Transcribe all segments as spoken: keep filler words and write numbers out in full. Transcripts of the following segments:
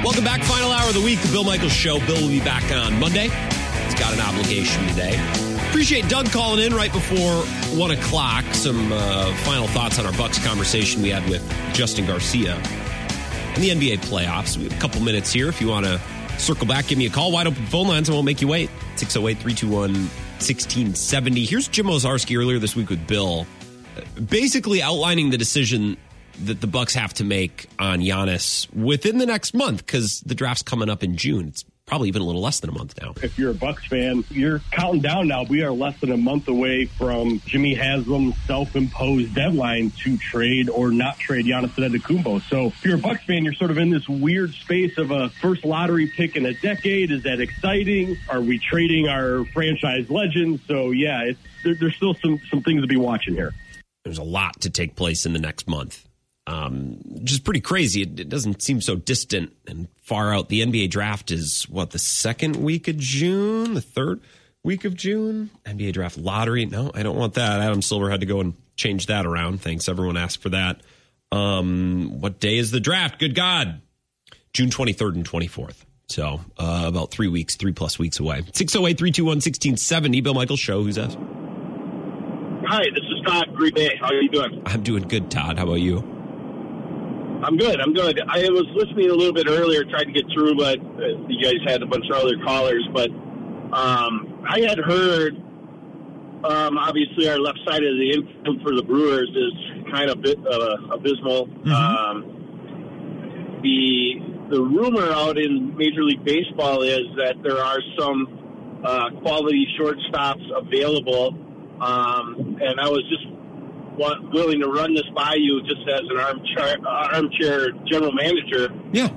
Welcome back. Final hour of the week. The Bill Michaels Show. Bill will be back on Monday. He's got an obligation today. Appreciate Doug calling in right before one o'clock. Some uh, final thoughts on our Bucks conversation we had with Justin Garcia and the N B A playoffs. We have a couple minutes here. If you want to circle back, give me a call. Wide open phone lines. I won't make you wait. six oh eight, three two one, one six seven oh. Here's Jim Ozarski earlier this week with Bill, basically outlining the decision that the Bucks have to make on Giannis within the next month, because the draft's coming up in June. It's probably even a little less than a month now. If you're a Bucks fan, you're counting down now. We are less than a month away from Jimmy Haslam's self-imposed deadline to trade or not trade Giannis Antetokounmpo. So if you're a Bucks fan, you're sort of in this weird space of a first lottery pick in a decade. Is that exciting? Are we trading our franchise legends? So yeah, it's, there, there's still some, some things to be watching here. There's a lot to take place in the next month. Um, just pretty crazy. It, it doesn't seem so distant and far out. The N B A draft is, what, the second week of June? The third week of June? N B A draft lottery? No, I don't want that. Adam Silver had to go and change that around. Thanks. Everyone asked for that. Um, what day is the draft? Good God. June twenty-third and twenty-fourth. So uh, about three weeks, three plus weeks away. six oh eight, three two one, one six seven oh. Bill Michaels Show. Who's that? Hi, this is Todd, Green Bay. How are you doing? I'm doing good, Todd. How about you? I'm good. I'm good. I was listening a little bit earlier, tried to get through, but uh, you guys had a bunch of other callers. But um, I had heard, um, obviously, our left side of the infield for the Brewers is kind of bit, uh, abysmal. Mm-hmm. Um, the the rumor out in Major League Baseball is that there are some uh, quality shortstops available, um, and I was just Want, willing to run this by you just as an armchair, armchair general manager. Yeah.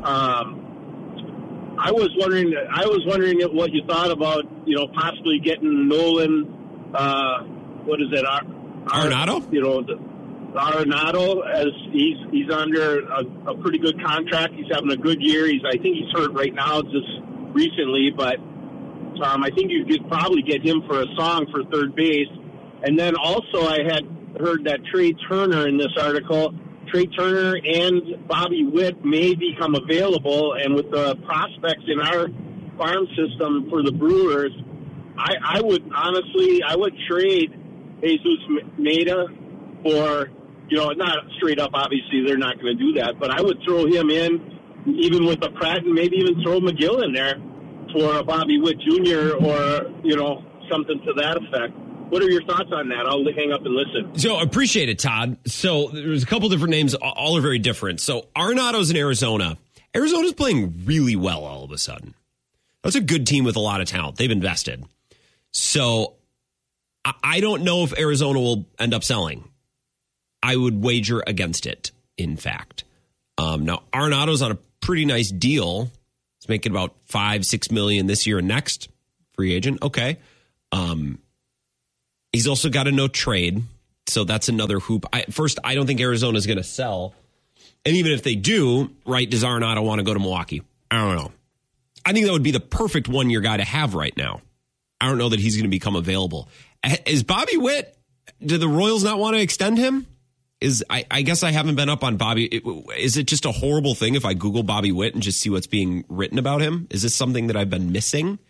Um, I was wondering. I was wondering what you thought about, you know, possibly getting Nolan. Uh, what is it? Ar- Arenado. You know, the, Arenado, as he's he's under a, a pretty good contract. He's having a good year. He's I think he's hurt right now, just recently, but um, I think you could probably get him for a song for third base. And then also, I had heard that Trey Turner in this article, Trey Turner and Bobby Witt may become available, and with the prospects in our farm system for the Brewers, I, I would honestly, I would trade Jesus Maeda for, you know, not straight up, obviously they're not going to do that, but I would throw him in, even with a Pratt, and maybe even throw McGill in there for a Bobby Witt Junior or, you know, something to that effect. What are your thoughts on that? I'll hang up and listen. So appreciate it, Todd. So there's a couple different names. All are very different. So Arenado's in Arizona. Arizona's playing really well all of a sudden. That's a good team with a lot of talent. They've invested. So I don't know if Arizona will end up selling. I would wager against it, in fact. Um, now, Arenado's on a pretty nice deal. He's making about five, six million this year and next. Free agent. Okay. Um, He's also got a no trade, so that's another hoop. I, first, I don't think Arizona's going to sell. And even if they do, right, does Arenado want to go to Milwaukee? I don't know. I think that would be the perfect one-year guy to have right now. I don't know that he's going to become available. Is Bobby Witt, do the Royals not want to extend him? Is I, I guess I haven't been up on Bobby. Is it just a horrible thing if I Google Bobby Witt and just see what's being written about him? Is this something that I've been missing?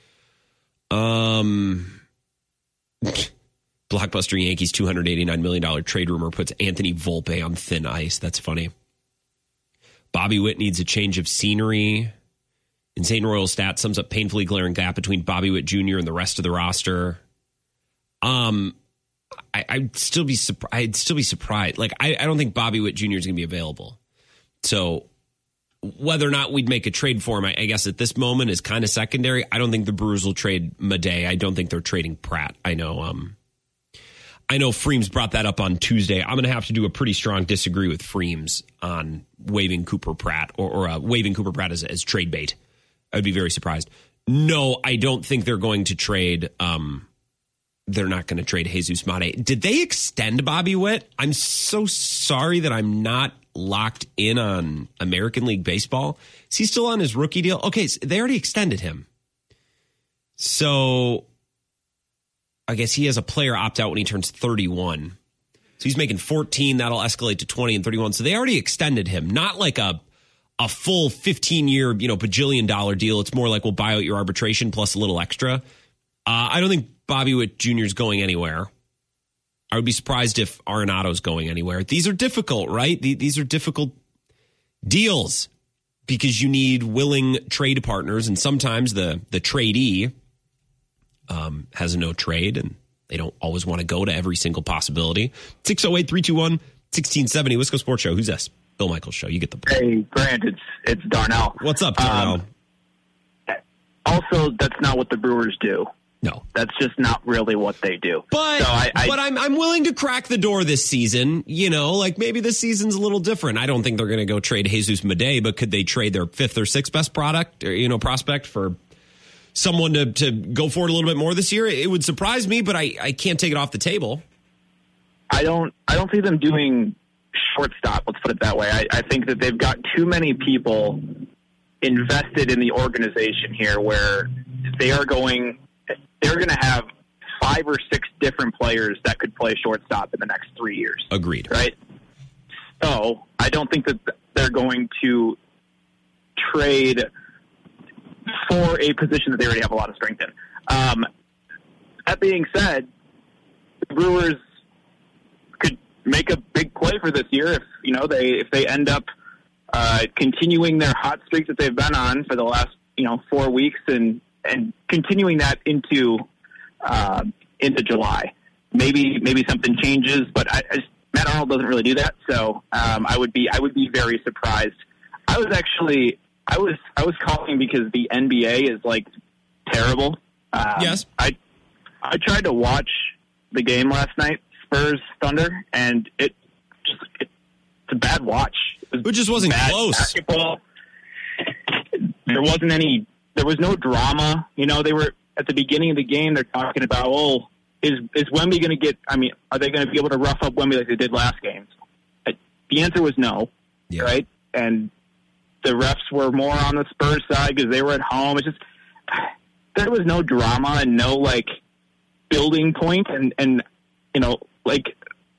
Um... Blockbuster Yankees two hundred eighty-nine million dollars trade rumor puts Anthony Volpe on thin ice. That's funny. Bobby Witt needs a change of scenery. Insane Royal Stats sums up painfully glaring gap between Bobby Witt Junior and the rest of the roster. Um, I, I'd still be surprised. I'd still be surprised. Like I, I don't think Bobby Witt Junior is going to be available. So whether or not we'd make a trade for him, I, I guess at this moment is kind of secondary. I don't think the Brewers will trade Madej. I don't think they're trading Pratt. I know. Um. I know Freems brought that up on Tuesday. I'm going to have to do a pretty strong disagree with Freems on waiving Cooper Pratt or, or uh, waiving Cooper Pratt as, as trade bait. I'd be very surprised. No, I don't think they're going to trade. Um, they're not going to trade Jesus Maeda. Did they extend Bobby Witt? I'm so sorry that I'm not locked in on American League Baseball. Is he still on his rookie deal? Okay, so they already extended him. So I guess he has a player opt out when he turns thirty-one. So he's making fourteen. That'll escalate to twenty and thirty-one. So they already extended him. Not like a a full fifteen-year, you know, bajillion dollar deal. It's more like we'll buy out your arbitration plus a little extra. Uh, I don't think Bobby Witt Junior is going anywhere. I would be surprised if Arenado's going anywhere. These are difficult, right? These are difficult deals because you need willing trade partners, and sometimes the the tradee um, has a no trade, and they don't always want to go to every single possibility. six oh eight, three two one, one six seven oh, Wisco Sports Show. Who's this? Bill Michaels Show. You get the point. Hey, Grant, it's it's Darnell. What's up, Darnell? Um, also, that's not what the Brewers do. No, that's just not really what they do. But so I, I, but I'm I'm willing to crack the door this season. You know, like maybe this season's a little different. I don't think they're going to go trade Jesus Madej, but could they trade their fifth or sixth best product, or, you know, prospect for someone to to go for it a little bit more this year? It would surprise me, but I, I can't take it off the table. I don't I don't see them doing shortstop. Let's put it that way. I, I think that they've got too many people invested in the organization here, where they are going. They're going to have five or six different players that could play shortstop in the next three years. Agreed. Right? So I don't think that they're going to trade for a position that they already have a lot of strength in. Um, that being said, the Brewers could make a big play for this year if, you know, they if they end up uh, continuing their hot streak that they've been on for the last, you know, four weeks and and continuing that into uh, into July. Maybe maybe something changes, but I, I just, Matt Arnold doesn't really do that. So um, I would be I would be very surprised. I was actually I was I was calling because the N B A is like terrible. Um, yes, I I tried to watch the game last night, Spurs Thunder, and it just it, it's a bad watch. It, it just wasn't close. Basketball. There wasn't any. There was no drama. You know, they were at the beginning of the game. They're talking about, oh, is is Wemby going to get? I mean, are they going to be able to rough up Wemby like they did last game? The answer was no, yeah. right? And the refs were more on the Spurs side because they were at home. It's just there was no drama and no like building point, and and you know, like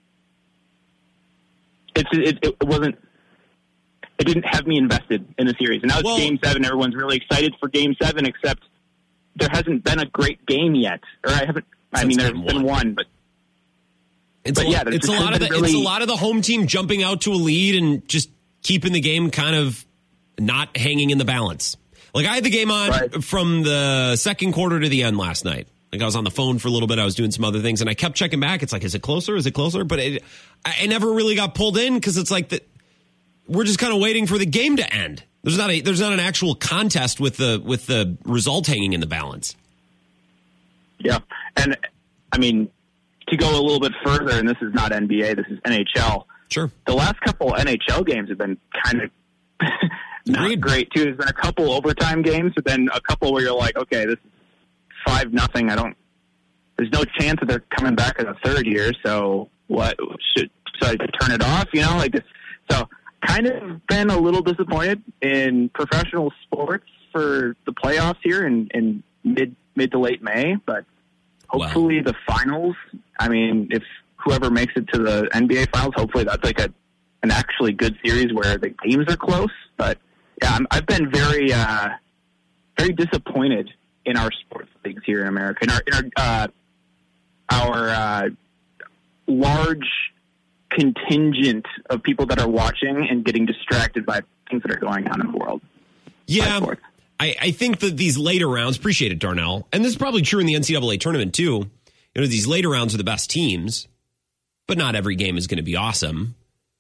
it's it, it wasn't. It didn't have me invested in the series. And now it's well, Game seven. Everyone's really excited for Game seven, except there hasn't been a great game yet. Or I haven't. I mean, there's been one, one but it's but a, yeah, it's a lot of the really, it's a lot of the home team jumping out to a lead and just keeping the game kind of not hanging in the balance. Like I had the game on right. from the second quarter to the end last night. Like I was on the phone for a little bit. I was doing some other things, and I kept checking back. It's like, is it closer? Is it closer? But it, I never really got pulled in because it's like that. We're just kind of waiting for the game to end. There's not a there's not an actual contest with the with the result hanging in the balance. Yeah, and I mean to go a little bit further, and this is not N B A, this is N H L. Sure. The last couple N H L games have been kind of not Agreed. great too. There's been a couple overtime games, but then a couple where you're like, okay, this is five nothing. I don't. There's no chance that they're coming back in the third year. So what should so I turn it off? You know, like this. So. Kind of been a little disappointed in professional sports for the playoffs here in, in mid mid to late May, but hopefully wow. the finals. I mean, if whoever makes it to the N B A finals, hopefully that's like a an actually good series where the games are close. But yeah, I'm, I've been very uh, very disappointed in our sports leagues here in America, in our in our uh, our uh, large contingent of people that are watching and getting distracted by things that are going on in the world. Yeah, I, I think that these later rounds, appreciate it, Darnell, and this is probably true in the N C double A tournament too. You know, these later rounds are the best teams, but not every game is going to be awesome.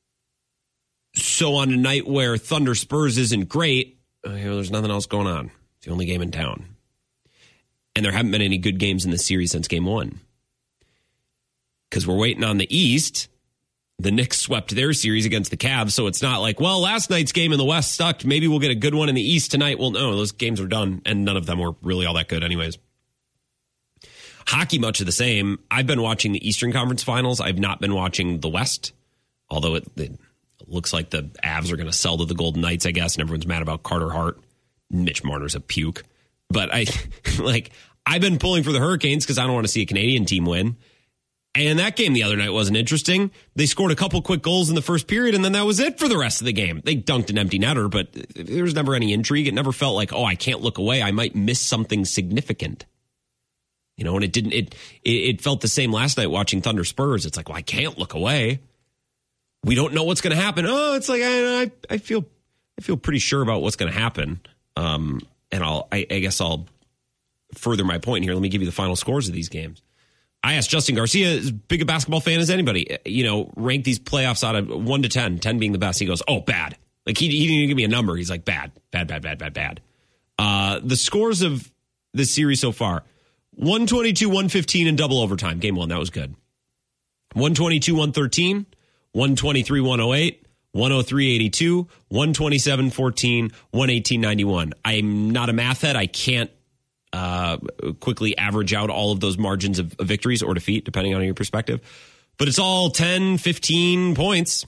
So on a night where Thunder Spurs isn't great, you know, there's nothing else going on. It's the only game in town. And there haven't been any good games in the series since game one. Because we're waiting on the East. The Knicks swept their series against the Cavs, so it's not like, well, last night's game in the West sucked. Maybe we'll get a good one in the East tonight. Well, no, those games were done, and none of them were really all that good anyways. Hockey, much of the same. I've been watching the Eastern Conference Finals. I've not been watching the West, although it, it looks like the Avs are going to sell to the Golden Knights, I guess, and everyone's mad about Carter Hart. Mitch Marner's a puke. But I like I've been pulling for the Hurricanes because I don't want to see a Canadian team win. And that game the other night wasn't interesting. They scored a couple quick goals in the first period, and then that was it for the rest of the game. They dunked an empty netter, but there was never any intrigue. It never felt like, oh, I can't look away. I might miss something significant. You know, and it didn't, it, it, it felt the same last night watching Thunder Spurs. It's like, well, I can't look away. We don't know what's going to happen. Oh, it's like, I, I, I feel, I feel pretty sure about what's going to happen. Um, and I'll, I, I guess I'll further my point here. Let me give you the final scores of these games. I asked Justin Garcia, as big a basketball fan as anybody, you know, rank these playoffs out of one to ten, ten being the best. He goes, oh, bad. Like, he, he didn't even give me a number. He's like, bad, bad, bad, bad, bad, bad. Uh, the scores of this series so far, one twenty-two, one fifteen in double overtime. Game one, that was good. one twenty-two, one thirteen, one twenty-three, one oh eight, one oh three, eighty-two, one twenty-seven, fourteen, one eighteen, ninety-one. I'm not a math head. I can't uh, quickly average out all of those margins of, of victories or defeat, depending on your perspective. But it's all ten, fifteen points.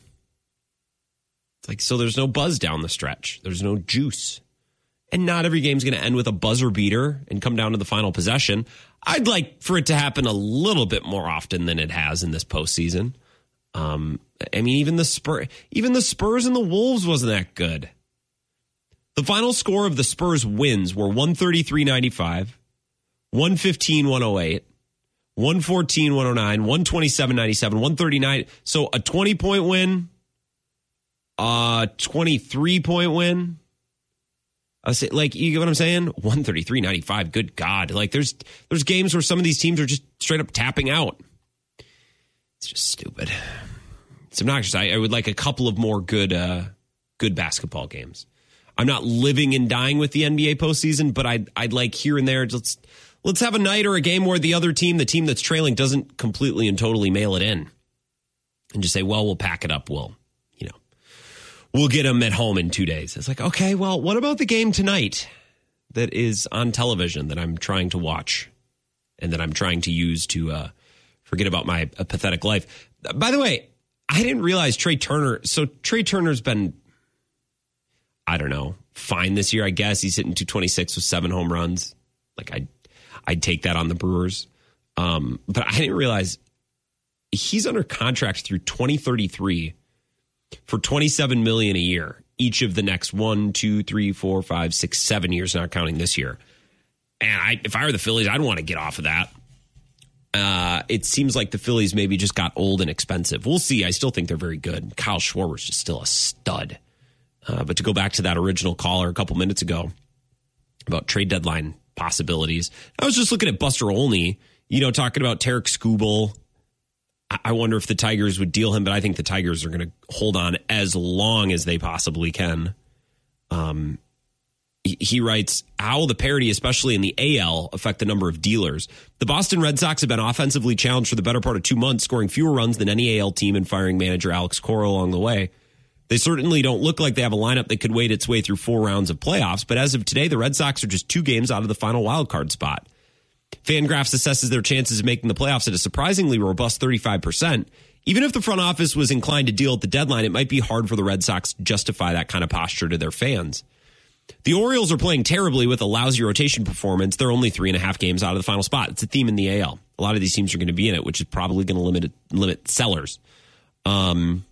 It's like, so there's no buzz down the stretch. There's no juice. And not every game's going to end with a buzzer beater and come down to the final possession. I'd like for it to happen a little bit more often than it has in this postseason. Um, I mean, even the Spurs, even the Spurs and the Wolves wasn't that good. The final score of the Spurs wins were one thirty-three ninety-five, one fifteen one oh eight, one fourteen one oh nine, one twenty-seven ninety-seven, one thirty-nine. So a twenty-point win, a twenty-three-point win. I say, like, you get what I'm saying? one thirty-three ninety-five. Good God. Like, there's there's games where some of these teams are just straight up tapping out. It's just stupid. It's obnoxious. I, I would like a couple of more good uh, good basketball games. I'm not living and dying with the N B A postseason, but I'd, I'd like here and there, let's, let's have a night or a game where the other team, the team that's trailing, doesn't completely and totally mail it in. And just say, well, we'll pack it up. We'll, you know, we'll get them at home in two days. It's like, okay, well, what about the game tonight that is on television that I'm trying to watch and that I'm trying to use to uh, forget about my uh, pathetic life? By the way, I didn't realize Trey Turner. So Trey Turner's been, I don't know, fine this year, I guess. He's hitting two twenty-six with seven home runs. Like, I'd, I'd take that on the Brewers. Um, but I didn't realize he's under contract through twenty thirty-three for twenty-seven million dollars a year, each of the next one, two, three, four, five, six, seven years, not counting this year. And I, if I were the Phillies, I'd want to get off of that. Uh, it seems like the Phillies maybe just got old and expensive. We'll see. I still think they're very good. Kyle Schwarber's just still a stud. Uh, but to go back to that original caller a couple minutes ago about trade deadline possibilities, I was just looking at Buster Olney, you know, talking about Tarek Skubal. I, I wonder if the Tigers would deal him, but I think the Tigers are going to hold on as long as they possibly can. Um, he, he writes, how will the parity, especially in the A L, affect the number of dealers? The Boston Red Sox have been offensively challenged for the better part of two months, scoring fewer runs than any A L team and firing manager Alex Cora along the way. They certainly don't look like they have a lineup that could wade its way through four rounds of playoffs, but as of today, the Red Sox are just two games out of the final wildcard spot. Fangraphs assesses their chances of making the playoffs at a surprisingly robust thirty-five percent. Even if the front office was inclined to deal at the deadline, it might be hard for the Red Sox to justify that kind of posture to their fans. The Orioles are playing terribly with a lousy rotation performance. They're only three and a half games out of the final spot. It's a theme in the A L. A lot of these teams are going to be in it, which is probably going to limit limit sellers. Um...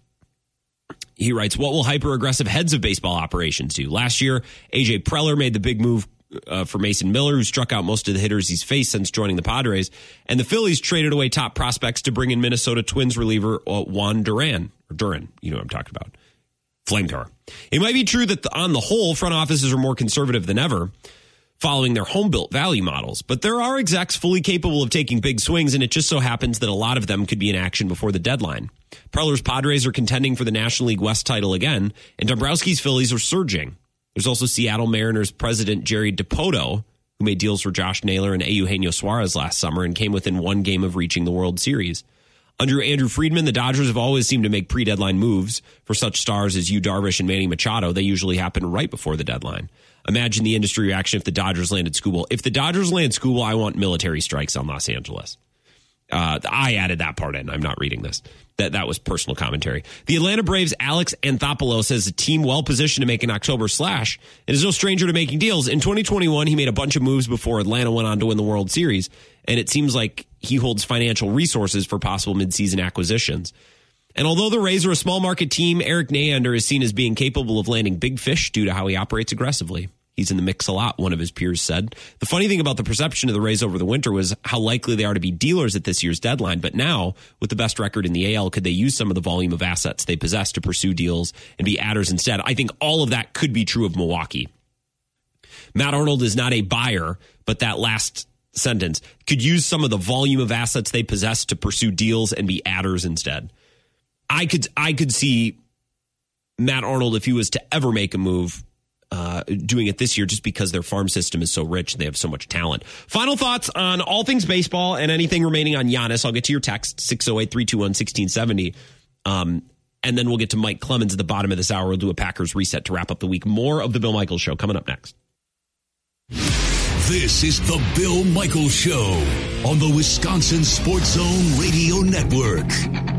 He writes, what will hyper-aggressive heads of baseball operations do? Last year, A J Preller made the big move uh, for Mason Miller, who struck out most of the hitters he's faced since joining the Padres. And the Phillies traded away top prospects to bring in Minnesota Twins reliever uh, Juan Duran. Or Duran, you know what I'm talking about. Flamethrower. It might be true that the, on the whole, front offices are more conservative than ever, following their home-built value models. But there are execs fully capable of taking big swings, and it just so happens that a lot of them could be in action before the deadline. Preller's Padres are contending for the National League West title again, and Dombrowski's Phillies are surging. There's also Seattle Mariners president Jerry Dipoto, who made deals for Josh Naylor and Eugenio Suarez last summer and came within one game of reaching the World Series. Under Andrew Friedman, the Dodgers have always seemed to make pre-deadline moves. For such stars as Yu Darvish and Manny Machado, they usually happen right before the deadline. Imagine the industry reaction if the Dodgers landed Skubal. If the Dodgers land Skubal, I want military strikes on Los Angeles. Uh, I added that part in. I'm not reading this. That that was personal commentary. The Atlanta Braves' Alex Anthopoulos says a team well positioned to make an October slash and is no stranger to making deals. In twenty twenty-one, he made a bunch of moves before Atlanta went on to win the World Series, and it seems like he holds financial resources for possible midseason acquisitions. And although the Rays are a small market team, Eric Neander is seen as being capable of landing big fish due to how he operates aggressively. He's in the mix a lot, one of his peers said. The funny thing about the perception of the Rays over the winter was how likely they are to be dealers at this year's deadline. But now, with the best record in the A L, could they use some of the volume of assets they possess to pursue deals and be adders instead? I think all of that could be true of Milwaukee. Matt Arnold is not a buyer, but that last sentence could use some of the volume of assets they possess to pursue deals and be adders instead. I could I could see Matt Arnold, if he was to ever make a move, Uh, doing it this year just because their farm system is so rich and they have so much talent. Final thoughts on all things baseball and anything remaining on Giannis. I'll get to your text, six oh eight, three two one, one six seven oh. Um, and then we'll get to Mike Clemens at the bottom of this hour. We'll do a Packers reset to wrap up the week. More of the Bill Michaels Show coming up next. This is the Bill Michaels Show on the Wisconsin Sports Zone Radio Network.